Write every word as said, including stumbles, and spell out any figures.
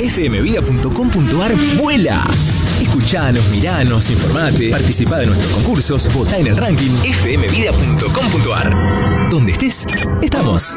f m vida punto com punto a r vuela. Escuchanos, miranos, informate, participá de nuestros concursos, votá en el ranking f m vida punto com punto a r. Donde estés, estamos.